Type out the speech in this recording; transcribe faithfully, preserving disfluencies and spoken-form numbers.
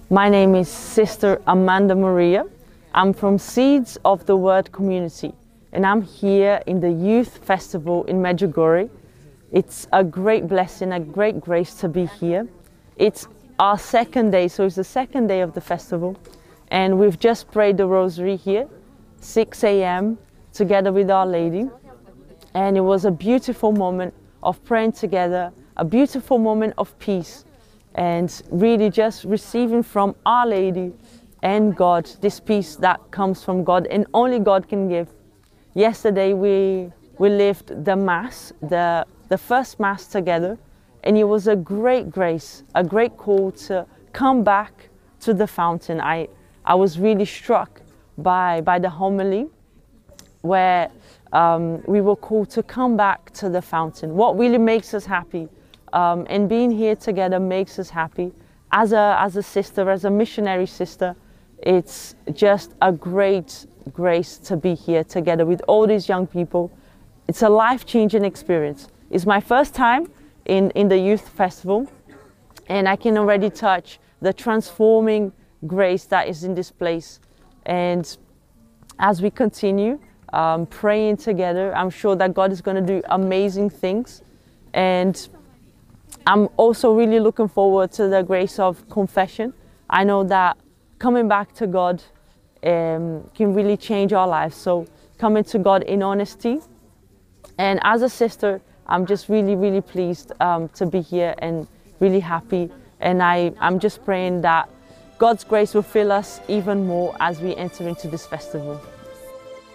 My name is Sister Amanda Maria. I'm from Seeds of the Word community, and I'm here in the Youth Festival in Medjugorje. It's a great blessing, a great grace to be here. It's our second day, so it's the second day of the festival, and we've just prayed the Rosary here, six A M together with Our Lady, and it was a beautiful moment of praying together, a beautiful moment of peace, and really just receiving from Our Lady and God this peace that comes from God and only God can give. Yesterday we we lived the Mass, the, the first Mass together, and it was a great grace, a great call to come back to the fountain. I, I was really struck by, by the homily where um, we were called to come back to the fountain. What really makes us happy, um, and being here together makes us happy. As a, as a sister, as a missionary sister, it's just a great grace to be here together with all these young people. It's a life-changing experience. It's my first time in, in the Youth Festival, and I can already touch the transforming grace that is in this place. And as we continue um, praying together, I'm sure that God is going to do amazing things. And I'm also really looking forward to the grace of confession. I know that coming back to God um, can really change our lives. So coming to God in honesty. And as a sister, I'm just really, really pleased um, to be here and really happy. And I, I'm just praying that God's grace will fill us even more as we enter into this festival.